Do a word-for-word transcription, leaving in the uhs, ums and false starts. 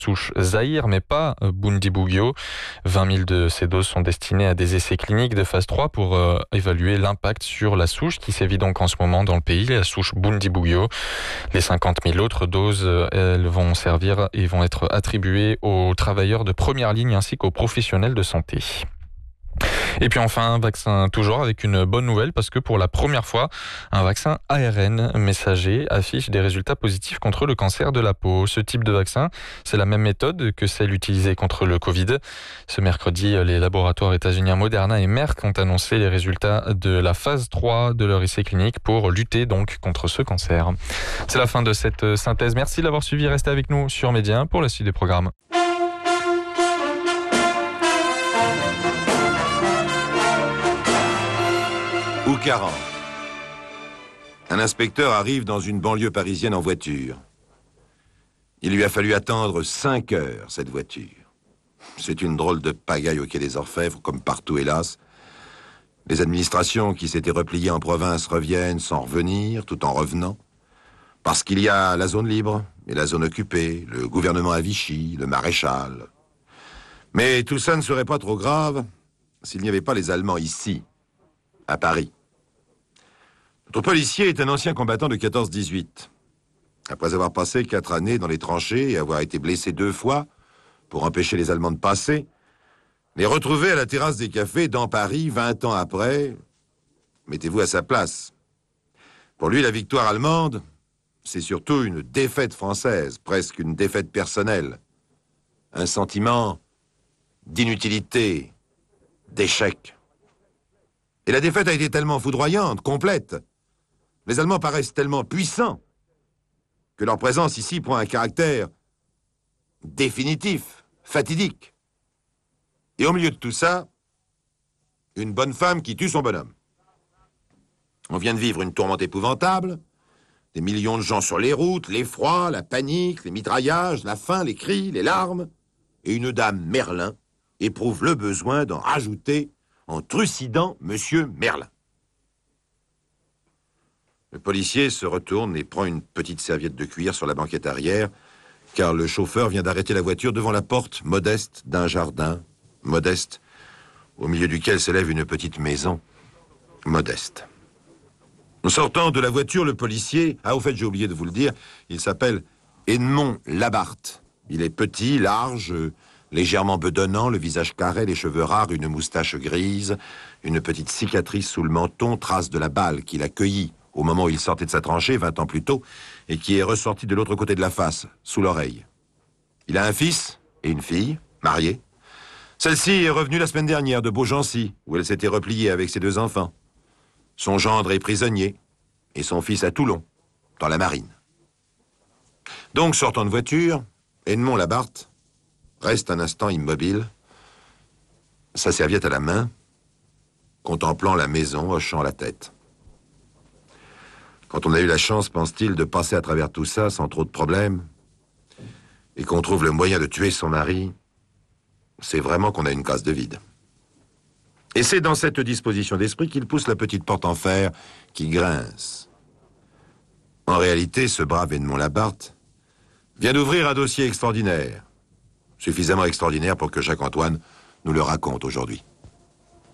souche Zaïre, mais pas euh, Bundibugyo. vingt mille de ces doses sont destinées à des essais cliniques de phase trois pour euh, évaluer l'impact sur la souche qui sévit donc en ce moment dans le pays, la souche Bundibugyo. Les cinquante mille autres doses, euh, elles vont servir et vont être attribuées aux travailleurs de première ligne ainsi qu'aux professionnels de santé. Et puis enfin, un vaccin toujours avec une bonne nouvelle parce que pour la première fois, un vaccin A R N messager affiche des résultats positifs contre le cancer de la peau. Ce type de vaccin, c'est la même méthode que celle utilisée contre le Covid. Ce mercredi, les laboratoires états-uniens Moderna et Merck ont annoncé les résultats de la phase trois de leur essai clinique pour lutter donc contre ce cancer. C'est la fin de cette synthèse. Merci de l'avoir suivi. Restez avec nous sur Média pour la suite des programmes. Ou quarante. Un inspecteur arrive dans une banlieue parisienne en voiture. Il lui a fallu attendre cinq heures, cette voiture. C'est une drôle de pagaille au quai des Orfèvres, comme partout hélas. Les administrations qui s'étaient repliées en province reviennent sans revenir, tout en revenant. Parce qu'il y a la zone libre et la zone occupée, le gouvernement à Vichy, le maréchal. Mais tout ça ne serait pas trop grave s'il n'y avait pas les Allemands ici, à Paris. Notre policier est un ancien combattant de quatorze dix-huit. Après avoir passé quatre années dans les tranchées et avoir été blessé deux fois pour empêcher les Allemands de passer, les retrouver à la terrasse des cafés dans Paris, vingt ans après, mettez-vous à sa place. Pour lui, la victoire allemande, c'est surtout une défaite française, presque une défaite personnelle. Un sentiment d'inutilité, d'échec. Et la défaite a été tellement foudroyante, complète. Les Allemands paraissent tellement puissants que leur présence ici prend un caractère définitif, fatidique. Et au milieu de tout ça, une bonne femme qui tue son bonhomme. On vient de vivre une tourmente épouvantable, des millions de gens sur les routes, l'effroi, la panique, les mitraillages, la faim, les cris, les larmes, et une dame Merlin éprouve le besoin d'en rajouter en trucidant Monsieur Merlin. Le policier se retourne et prend une petite serviette de cuir sur la banquette arrière, car le chauffeur vient d'arrêter la voiture devant la porte modeste d'un jardin, modeste, au milieu duquel s'élève une petite maison, modeste. En sortant de la voiture, le policier... Ah, au fait, j'ai oublié de vous le dire, il s'appelle Edmond Labarthe. Il est petit, large, légèrement bedonnant, le visage carré, les cheveux rares, une moustache grise, une petite cicatrice sous le menton, trace de la balle qu'il a cueillie au moment où il sortait de sa tranchée, vingt ans plus tôt, et qui est ressortie de l'autre côté de la face, sous l'oreille. Il a un fils et une fille, mariés. Celle-ci est revenue la semaine dernière de Beaugency, où elle s'était repliée avec ses deux enfants. Son gendre est prisonnier, et son fils à Toulon, dans la marine. Donc, sortant de voiture, Edmond Labarthe reste un instant immobile, sa serviette à la main, contemplant la maison, hochant la tête. Quand on a eu la chance, pense-t-il, de passer à travers tout ça sans trop de problèmes, et qu'on trouve le moyen de tuer son mari, c'est vraiment qu'on a une case de vide. Et c'est dans cette disposition d'esprit qu'il pousse la petite porte en fer qui grince. En réalité, ce brave Edmond Labarthe vient d'ouvrir un dossier extraordinaire, suffisamment extraordinaire pour que Jacques-Antoine nous le raconte aujourd'hui.